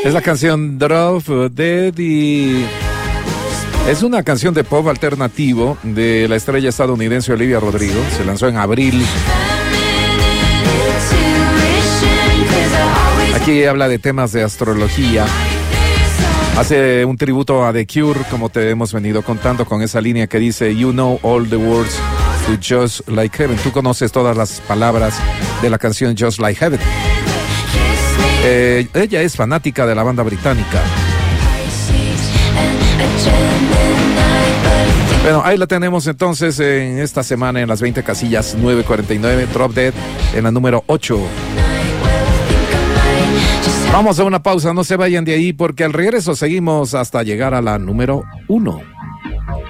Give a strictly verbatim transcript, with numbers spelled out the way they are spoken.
Es la canción Drop Dead y es una canción de pop alternativo de la estrella estadounidense Olivia Rodrigo. Se lanzó en abril. Aquí habla de temas de astrología. Hace un tributo a The Cure, como te hemos venido contando, con esa línea que dice You know all the words to Just Like Heaven. Tú conoces todas las palabras de la canción Just Like Heaven. Eh, ella es fanática de la banda británica. Bueno, ahí la tenemos entonces en esta semana en las veinte casillas nueve cuarenta y nueve, Drop Dead en la número ocho. Vamos a una pausa, no se vayan de ahí porque al regreso seguimos hasta llegar a la número uno.